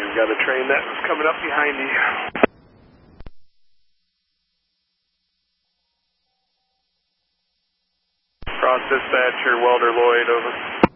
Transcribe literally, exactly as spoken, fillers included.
We've got a train that's coming up behind you. Cross dispatcher, Welder Lloyd, over.